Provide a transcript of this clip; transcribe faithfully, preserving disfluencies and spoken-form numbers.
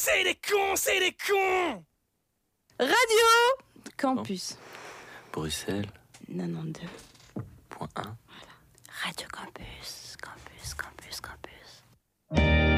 C'est des cons, c'est des cons. Radio Campus Bruxelles quatre-vingt-douze point un